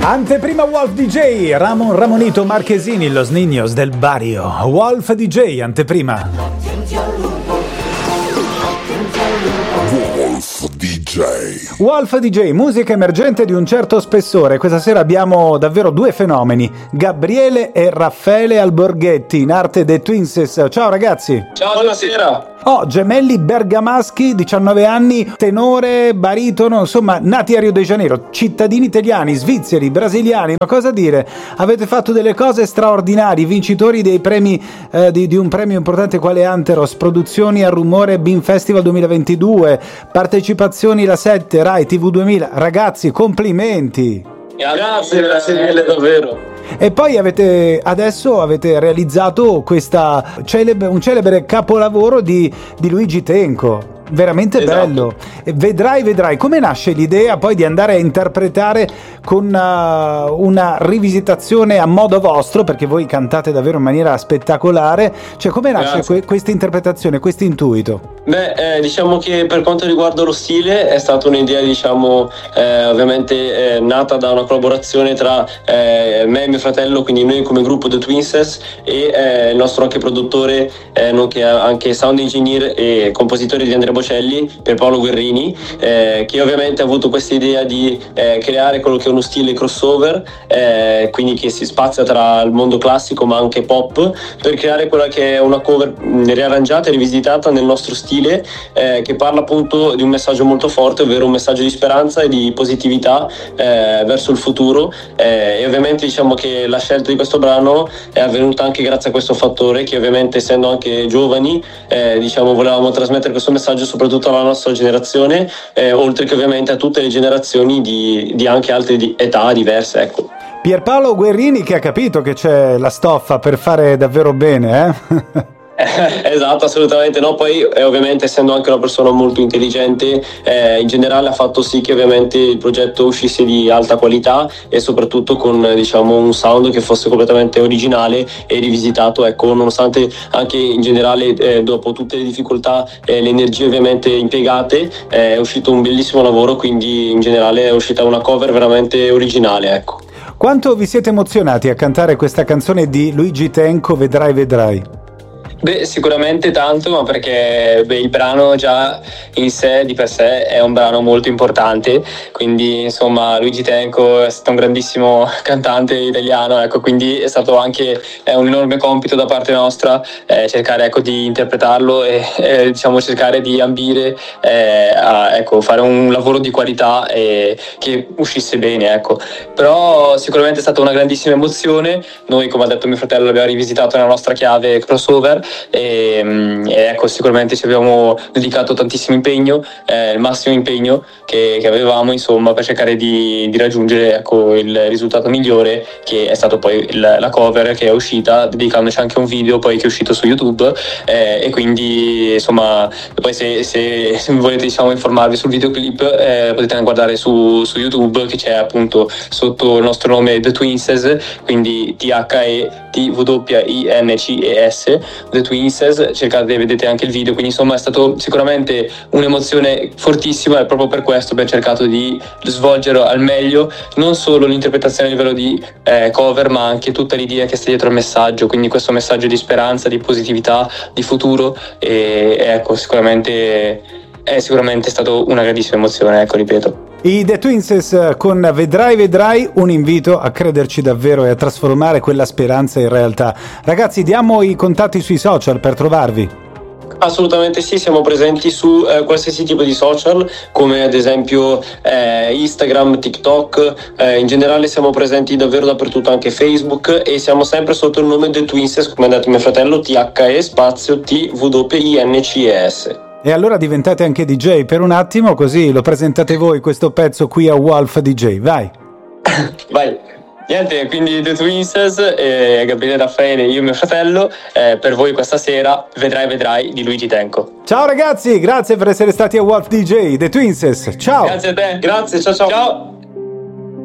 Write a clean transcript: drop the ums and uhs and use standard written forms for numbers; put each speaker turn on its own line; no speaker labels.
Anteprima Wolf DJ, Ramon Ramonito Marchesini, Los Niños del Barrio. Wolf DJ, anteprima.
Wolf DJ.
Wolf DJ, musica emergente di un certo spessore. Questa sera abbiamo davvero due fenomeni, Gabriele e Raffaele Alborghetti, in arte The Twinses. Ciao ragazzi.
Ciao, buonasera.
Gemelli bergamaschi, 19 anni, tenore, baritono, insomma, nati a Rio de Janeiro, cittadini italiani, svizzeri, brasiliani. Ma cosa dire? Avete fatto delle cose straordinarie, vincitori dei premi di un premio importante quale Anteros, produzioni a rumore Beam Festival 2022, partecipazioni La 7, Rai, TV 2000. Ragazzi, complimenti!
Grazie mille davvero.
E poi adesso avete realizzato un celebre capolavoro di Luigi Tenco. Veramente
esatto.
Bello. E vedrai come nasce l'idea poi di andare a interpretare con una rivisitazione a modo vostro, perché voi cantate davvero in maniera spettacolare. Cioè, come nasce questa interpretazione, questo intuito?
Diciamo che per quanto riguarda lo stile è stata un'idea, ovviamente nata da una collaborazione tra me e mio fratello, quindi noi come gruppo The Twinses, e il nostro anche produttore, nonché anche sound engineer e compositore di Andrea Bocelli, per Paolo Guerrini, che ovviamente ha avuto questa idea di creare quello che è uno stile crossover, quindi che si spazia tra il mondo classico ma anche pop, per creare quella che è una cover riarrangiata e rivisitata nel nostro stile, che parla appunto di un messaggio molto forte, ovvero un messaggio di speranza e di positività verso il futuro, e ovviamente diciamo che la scelta di questo brano è avvenuta anche grazie a questo fattore, che ovviamente essendo anche giovani volevamo trasmettere questo messaggio soprattutto alla nostra generazione, oltre che ovviamente a tutte le generazioni di anche altre età diverse, ecco.
Pierpaolo Guerrini, che ha capito che c'è la stoffa per fare davvero bene,
Esatto, assolutamente no. Poi ovviamente essendo anche una persona molto intelligente, in generale ha fatto sì che ovviamente il progetto uscisse di alta qualità e soprattutto con un sound che fosse completamente originale e rivisitato, ecco, nonostante anche in generale dopo tutte le difficoltà e le energie ovviamente impiegate è uscito un bellissimo lavoro, quindi in generale è uscita una cover veramente originale, ecco.
Quanto vi siete emozionati a cantare questa canzone di Luigi Tenco, Vedrai?
Sicuramente tanto, ma perché il brano già in sé, di per sé, è un brano molto importante, quindi insomma Luigi Tenco è stato un grandissimo cantante italiano, ecco, quindi è stato anche un enorme compito da parte nostra cercare di interpretarlo e cercare di ambire a fare un lavoro di qualità e che uscisse bene, ecco. Però sicuramente è stata una grandissima emozione. Noi, come ha detto mio fratello, l'abbiamo rivisitato nella nostra chiave crossover e ecco, sicuramente ci abbiamo dedicato tantissimo impegno, il massimo impegno che avevamo, insomma, per cercare di raggiungere, ecco, il risultato migliore, che è stato poi la cover che è uscita, dedicandoci anche un video poi che è uscito su YouTube, e quindi insomma poi se volete informarvi sul videoclip potete anche guardare su YouTube, che c'è appunto sotto il nostro nome The Twinses, quindi THETWINCES, The Twinses, cercate e vedete anche il video, quindi insomma è stato sicuramente un'emozione fortissima, e proprio per questo abbiamo cercato di svolgere al meglio non solo l'interpretazione a livello di cover, ma anche tutta l'idea che sta dietro al messaggio, quindi questo messaggio di speranza, di positività, di futuro, e ecco, sicuramente è stato una grandissima emozione, ecco, ripeto.
I The Twinses con Vedrai, un invito a crederci davvero e a trasformare quella speranza in realtà. Ragazzi, diamo i contatti sui social per trovarvi.
Assolutamente sì, siamo presenti su qualsiasi tipo di social, come ad esempio Instagram, TikTok, in generale siamo presenti davvero dappertutto, anche Facebook, e siamo sempre sotto il nome The Twinses, come ha detto mio fratello, THE spazio TWINCES.
E allora diventate anche DJ per un attimo, così lo presentate voi questo pezzo qui a Wolf DJ, vai!
Vai! Niente, quindi The Twinses, Gabriele, Raffaele, io e mio fratello, per voi questa sera Vedrai di Luigi Tenco.
Ciao ragazzi, grazie per essere stati a Wolf DJ, The Twinses, ciao!
Grazie a te, grazie, ciao!